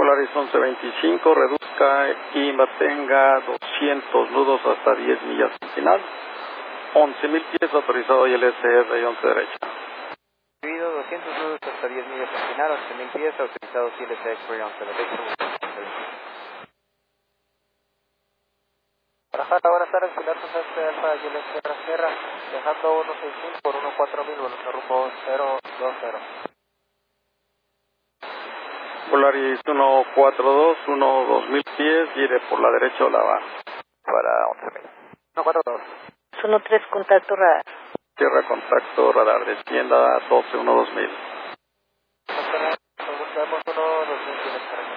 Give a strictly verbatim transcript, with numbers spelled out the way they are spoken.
Polaris once veinticinco, reduzca y mantenga doscientos nudos hasta diez millas al final. once mil pies autorizado y el S R y once derecha. Recibido doscientos nudos hasta diez millas al final, once mil pies autorizado y el S R y once derecha. Para buenas tardes, Pilar José Alfa y el S R Sierra, dejando uno sesenta y cinco por uno cuatro mil, vuelta rumbo cero dos cero. Polaris uno cuatro dos, uno dos mil pies, gire por la derecha o la va. Para once mil. uno cuatro dos. uno tres, contacto radar. Tierra, contacto, radar, descienda doce uno dos mil. Nos tenemos uno dos mil.